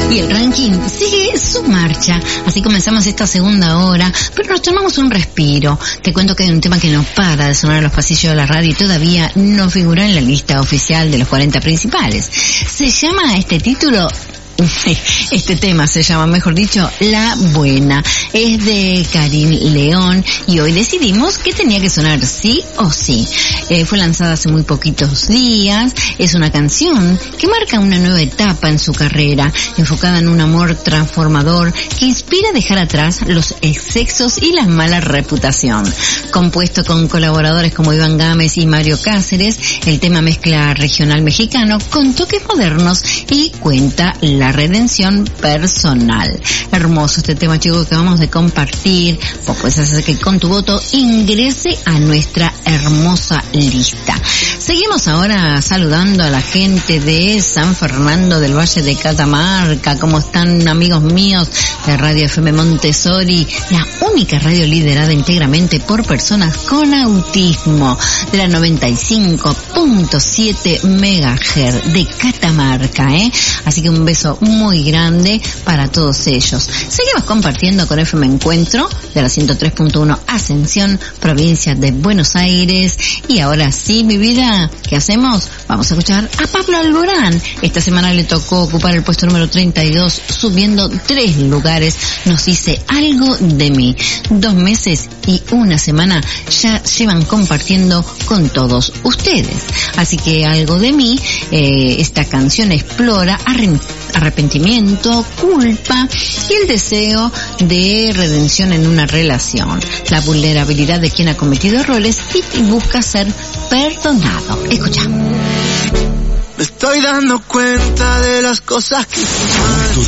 Y el ranking sigue su marcha. Así comenzamos esta segunda hora, pero nos tomamos un respiro. Te cuento que hay un tema que no para de sonar en los pasillos de la radio y todavía no figura en la lista oficial de los 40 principales. Se llama este tema se llama, mejor dicho, La Buena. Es de Karin León y hoy decidimos que tenía que sonar sí o sí. Fue lanzada hace muy poquitos días. Es una canción que marca una nueva etapa en su carrera, enfocada en un amor transformador que inspira a dejar atrás los excesos y la mala reputación. Compuesto con colaboradores como Iván Gámez y Mario Cáceres, el tema mezcla regional mexicano con toques modernos y cuenta la redención personal. Hermoso este tema, chicos, que vamos a compartir. Vos puedes hacer que con tu voto ingrese a nuestra hermosa lista. Seguimos ahora saludando a la gente de San Fernando del Valle de Catamarca. ¿Cómo están, amigos míos de Radio FM Montessori, la única radio liderada íntegramente por personas con autismo, de la 95.7 MHz de Catamarca, Así que un beso muy grande para todos ellos. Seguimos compartiendo con FM Encuentro de la 103.1 Ascensión, provincia de Buenos Aires. Y ahora sí, mi vida, ¿qué hacemos? Vamos a escuchar a Pablo Alborán. Esta semana le tocó ocupar el puesto número 32, subiendo 3 lugares. Nos dice Algo de Mí. 2 meses y 1 semana ya llevan compartiendo con todos ustedes. Así que Algo de Mí, esta canción explora arrepentimiento, culpa y el deseo de redención en una relación, la vulnerabilidad de quien ha cometido errores y busca ser perdonado. Escucha. Me estoy dando cuenta de las cosas que hice mal. Tus